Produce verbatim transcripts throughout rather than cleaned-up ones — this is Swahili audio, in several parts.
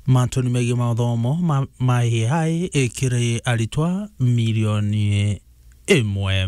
matoni megi mauthomo ma mai hai ekire alitwa milioni emwe.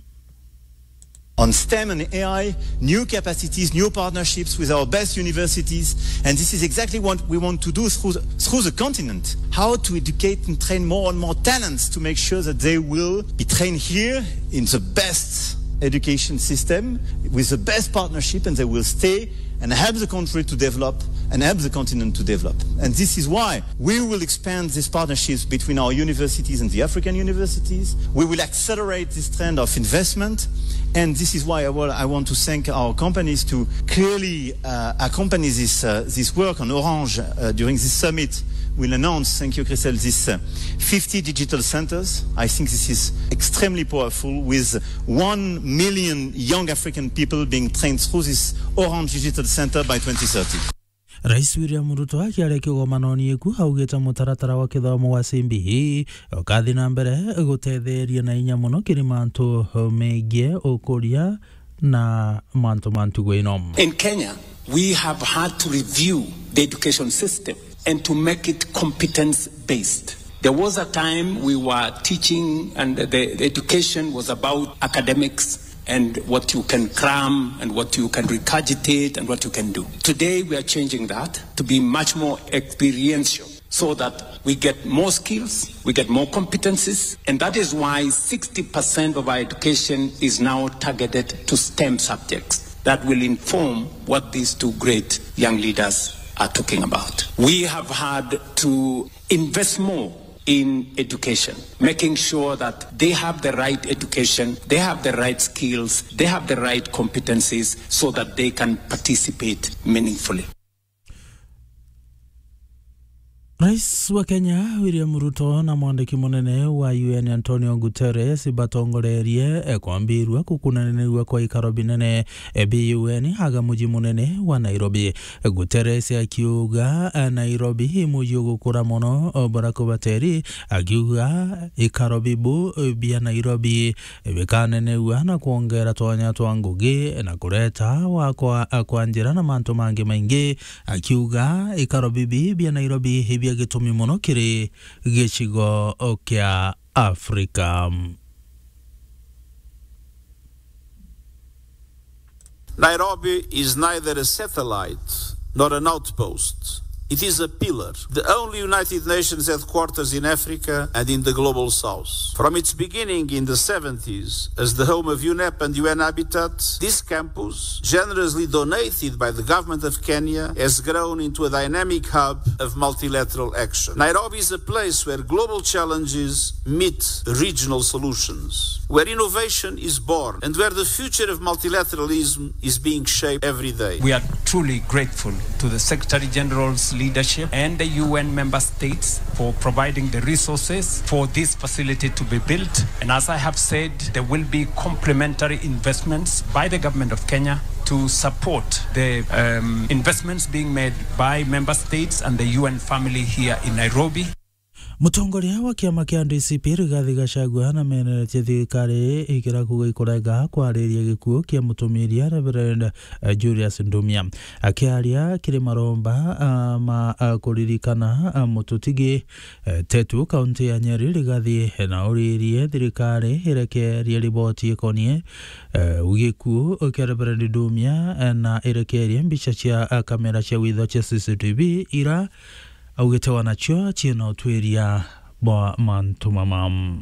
On STEM and A I, new capacities, new partnerships with our best universities. And this is exactly what we want to do through the, through the continent. How to educate and train more and more talents to make sure that they will be trained here in the best education system with the best partnership, and they will stay and help the country to develop and help the continent to develop. And this is why we will expand these partnerships between our universities and the African universities. We will accelerate this trend of investment. And this is why I, will, I want to thank our companies to clearly uh, accompany this, uh, this work on Orange uh, during this summit. We'll announce, thank you, Chriselle, this uh, fifty digital centers. I think this is extremely powerful, with one million young African people being trained through this Orange Digital Center by twenty thirty. Rais William Ruto akiaria kigomanoni eku augeta mutaratara wa kithomo wa C B E ukathi na mbere gutetheria na inya muno kiri mantu megie ukuria na mantu mantu gwino. In Kenya, we have had to review the education system and to make it competence-based. There was a time we were teaching and the, the education was about academics and what you can cram and what you can regurgitate and what you can do. Today we are changing that to be much more experiential so that we get more skills, we get more competencies, and that is why sixty percent of our education is now targeted to STEM subjects that will inform what these two great young leaders are talking about. We have had to invest more in education, making sure that they have the right education, they have the right skills, they have the right competencies so that they can participate meaningfully. Rais wa Kenya William Ruto na mwandiki munene wa U N Antonio Guterres batongorerie ekwambirwa kukunanirwa kwa ikaro binene B U N haga muji munene wa Nairobi. Guterres akiuga Nairobi muji gukura muno Barack Bateri akiuga ikaro bibu bia Nairobi bikanenwa na kuongera twanya twangugi na kureta wa kwa kwanjira na mantu mangi maingi. Akiuga ikaro bibi bia Nairobi hibi gitumi muno kiri gichigo kya Afrika. Nairobi is neither a satellite nor an outpost. It is a pillar, the only United Nations headquarters in Africa and in the global south. From its beginning in the seventies as the home of U N E P and U N Habitat, this campus, generously donated by the government of Kenya, has grown into a dynamic hub of multilateral action. Nairobi is a place where global challenges meet regional solutions, where innovation is born, and where the future of multilateralism is being shaped every day. We are truly grateful to the Secretary General's leadership and the U N member states for providing the resources for this facility to be built. And as I have said, there will be complementary investments by the government of Kenya to support the um, investments being made by member states and the U N family here in Nairobi. Mutongoria wa kiama kia D C P Rigathi Gachagua na meneretie thirikari ikira kuga ikorega kwariria gikuo kia mutumiria Reverend Julius Ndumia akiaria kiri maromba uh, ma uh, kuririkana uh, mututigi uh, tetu kaunti ya Nyeri. Rigathi na uririe thirikari irekerie riboti ikonie uh, ugikuo kia Reverend Ndumia uh, na irekerie mbica cia uh, kamera cia witho cia C C T V ira augete wanacho chino tweria bwa mantu mamam.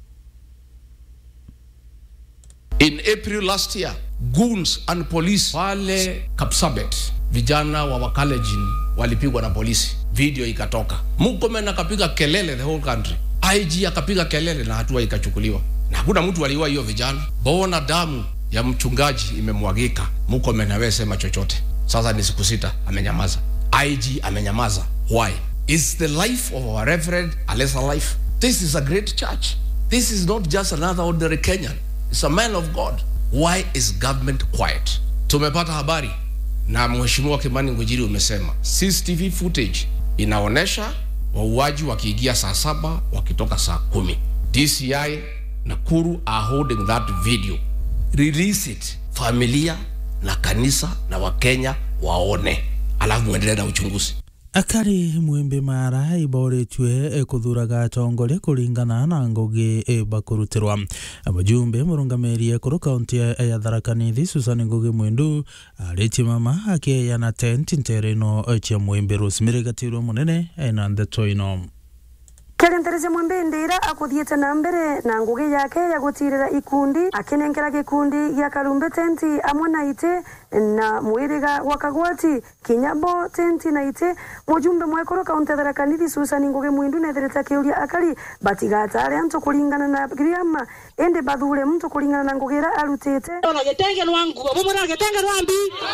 In April last year, goons and police wale Kapsabet, vijana wa Wakalejin walipigwa na polisi. Video ikatoka. Murkomen akapiga kelele the whole country. I G akapiga kelele na hatua ikachukuliwa. Na hakuna mtu aliua hiyo vijana. Bona damu ya mchungaji imemwagika. Murkomen hawezi sema chochote. Sasa ni siku sita amenyamaza. I G amenyamaza. Why? Is the life of our reverend a lesser life? This is a great church. This is not just another ordinary Kenyan. It's a man of God. Why is government quiet? Tumepata habari na Mheshimiwa Kimani Ngujiri umesema C C T V footage inaonesha wauaji wakiingia saa saba wakitoka saa kumi. D C I Nakuru are holding that video. Release it. Familia na kanisa na Wakenya waone. Alafu muendelee na uchunguzi. Akari mwembe mara iboretwe kuthuraga atongole kulingana na ngugi bakurutirwa. Abajumbe murungamerie kuru kaunti ya Tharaka Nithi Susan Ngugi Mwindu aritimama akiyana tent ntereno cha mwembe Rosemary Gatirwa munene ena ndeto ino. Kerentereze mwembe ndira akuthiete na mbere na ngugi yake ya gutirira ikundi akinengera gikundi gya Karumbe tenti amwe na ite na mwiriga wakagwati kinyabo tenti na ite mujumbe mwekoro kaunti ya Tharaka Nithi Susan Ngugi Mwindu nethereta kiuria akari batigata ari anto kulingana na griama ende bathure mtu kulingana na ngugira arutete ona getenge rwangu abo mura getenge rwambi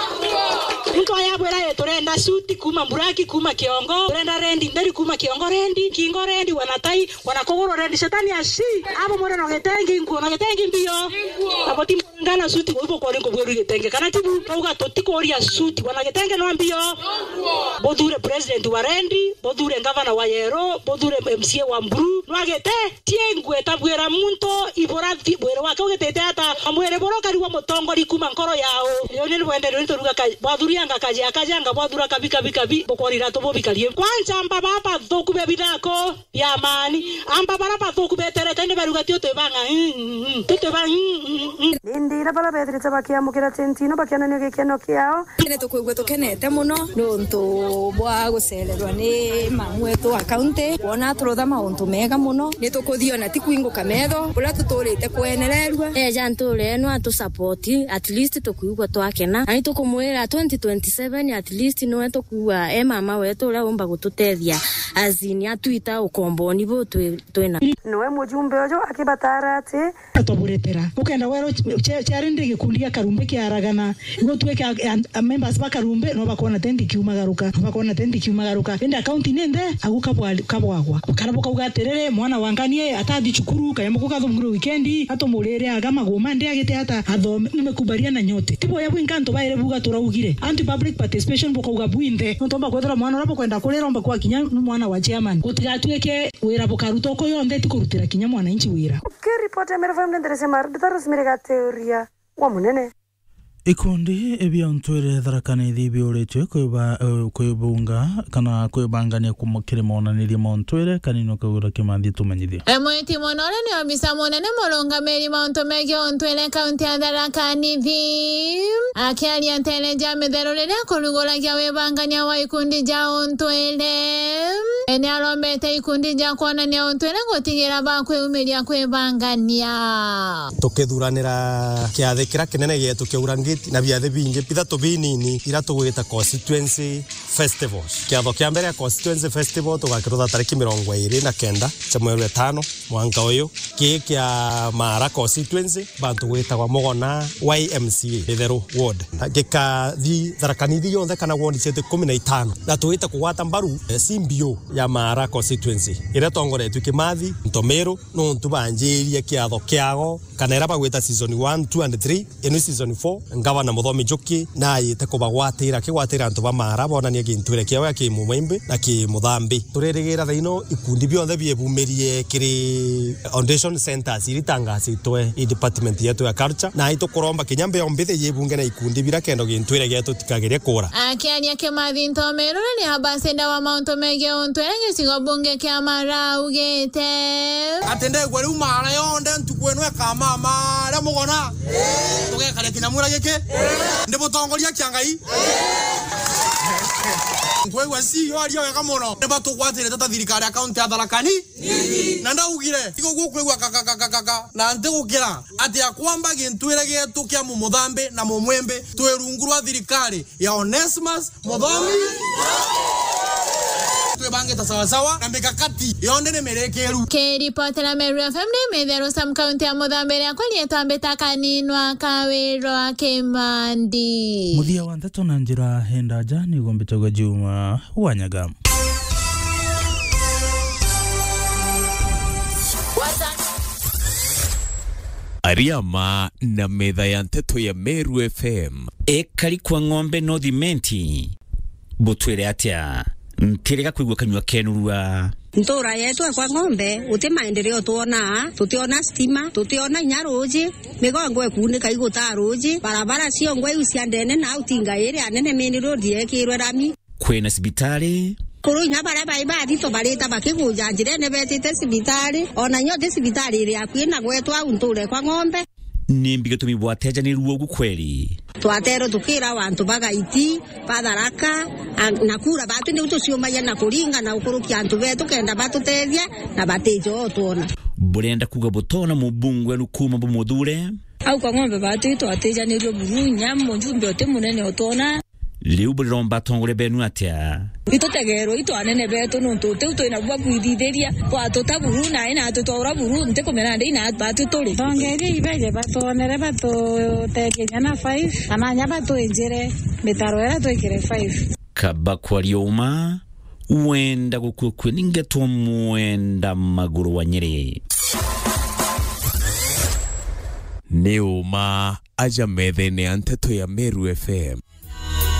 mtu ayabwera yetorenda suti kuma mburaki kuma kiongo turenda rendi nderi kuma kiongo rendi kingo rendi wanatai wanakogoro rendi shetani ashi abo mura no getenge ngo no getenge mbio abo timu ngana suti ubo kwa ringo bweru getenge kana tibu kauga totiko oria suti wana getenge no mbio bodure president wa rendi bodure governor wa Yero bodure M C A wa Mburu no gete tiengwe tabwera muntu iborati bwero wake ugetete ata amwere boroka riwa motongori kuma nkoro yao yone wende rinto ruga badurianga kaje akajanga badura kabika bika bi bokorira to bobikalie kwanza amba baba thokube bidako ya mani amba baba thokube teretende baruga tio tebanga tete bang ndira bala betrete bakia mukira tentino bakiana ne gekeno kiao ne to kwegwe to kenete muno nonto bwa gucererwa ni mamweto akaunti wona turotha mauntu mega muno ni tukuthiona ti kwingo kametho ula tuturite kwenererwa eh janto leno atu support at least tukuigwa twakena ani tukumwira twenty twenty-seven at least no tukuwa e mama wetu ula umba gututethia azini atuita ukomboni bo twena noe mujumbe ojo akibatara ate atoburetera ukenda wero charinde gikundi ya Karumbe kiaragana igo tweka members ba Karumbe no bakona tendi kiumagaruka bakona tendi kiumagaruka enda account nende agukabwa kabwagwa ukarabuka ugaterere mwana wanganie atadi chukuru kayamo kukathomguru weekendi atomurere agama goma ndi agite ata athome nimekubariana nyote tibo yabo inkanto baire buga turaugire anti public participation bokuga buinde ntomba kwethera mwana rapo kwenda kurera omba kwa kinya mwana wa chairman utigatweke wira bokaruto ko yonde tikurutira kinya mwana inchi wira ke report ya mera family ndere semar Rosemary Gatirwa wa munene. Ikundi ebiontwere Tharaka Nithi bioretwe kweba kwebunga kana kwebangania kumukire monaniri montwere kanino kagura kimathi tumanyithio emweti monone ni obisa monene molonga meri monto mege ontwere kaunti ya Tharaka Nithi akiali antene jame derolele kurugula kya webangania wa ikundi ja ontwere ene alomete ikundi ja kwana ni ontwere gotigira bakwe umiria kwebangania tukithuranira kiathikira kinene getu kiurangi na biathe bingi bithatu binini ira tugwita constituency festivals kiatho kia mbere ya constituency festival tugakirutha tariki mirongo iri na kenda cha mweri wa tano mwaka uyu ki kia Mara constituency bantu gwitagwa Mugona Y M C A Itherũ ward gika thi Tharaka Nithi yonthe kana ward cete kumi na itano na tugita kugwata mbaru simbio ya Mara constituency ira tongoretwe Kimathi Ntomeru no ntubanjirie kiatho kiago kana ira bagwita season one two and three ino season four ngavana Muthomi Njuki na yite kubagwatira kigwatira antu ba Mara bonania gintwire kiawe ki Mumwembe na ki Muthambi turirigira thaino ikundi bionthe biebumirie kiri audition centers iritangacitwe i department yetu ya culture na ito kuromba kinyambe ombithe yebunge na ikundi bira kendo gintwire getu tikageria kura akiania Kimathi Ntomeru ni habasenda wa Mount Mege ontwere gicigo bunge kia Mara ugete atende gweri Mara yonde ntukwenwe kama Mara Mugona tugekare kinyamura gike ndi mutongoria kiangai kwegwa si yo ari wega muno ne batugwatire tata thirikari account ya Tharaka Nithi na ndaugire iko gukwegwa kakakakaka na ndigukira ati akwamba gintwire getu kia Mumuthambi na Mumwembe twerungurwa thirikari ya Onesmus Muthomi twebangeta sawa sawa na mikakati yonde ne merekeru ke report la Meru F M ni medero sam county ya Muthambi ya kwali etambeta kaninwa kawero akemandi muthia wa ndeto na njira hendaja ni gombetoga Juma Wanyaga Ariama na medha ya nteto ya Meru F M ekari kwa ng'ombe no thimenti butwire atia ntirega kuigwa kanywa kenurua ntura yetu kwa ng'ombe uti maendeleo tuona tutiona stima tutiona nyaroji migongo ekunika iguta roji barabara cio ngwe ucia ndene na utinga iri anene mini road yekirwe rami kwena sibitari kuru nya bara bai ba dito bareta bakiguja njire ne betete sibitari ona nyote sibitari iri akwina gwetwa unture kwa ng'ombe nimbiga tumibwateja ni ruo gukweli twatero tukira abantu bagaiti patharaka nakura batu ndi utuciumaya na kuringa na ukurukia antu betu kenda batutethia na batejo otona burenda kuga butona mubungwe nukuma bumuthure au kwa ng'ombe batu twateja ni rio burunya munjumbe ote munene otona liu buromba tongore benu atia itotegero ito anene beto nuntu te uto ina bwa kuiditheria kwa tota buru na ina to tora buru nte komena ndi ina batu tole tongeri ibeje bato nere bato tekenya na five kana nya bato enjere metaro era to ikire five kaba kwa lioma wenda gukukwe ningetwa mwenda maguru wa Nyeri Neuma aja methene anteto ya Meru F M.